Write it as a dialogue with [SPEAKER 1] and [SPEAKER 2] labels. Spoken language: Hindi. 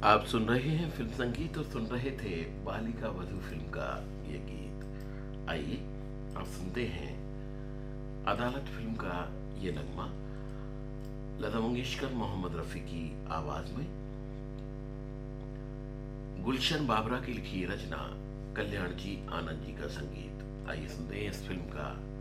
[SPEAKER 1] आप सुन रहे हैं फिल्म संगीत और सुन रहे थे बालिका वधू फिल्म का ये गीत। आइए आप सुनते हैं अदालत फिल्म का ये नगमा लता मंगेशकर मोहम्मद रफ़ी की आवाज में, गुलशन बाबरा की लिखी रचना, कल्याण जी आनंद जी का संगीत। आइए सुनते हैं इस फिल्म का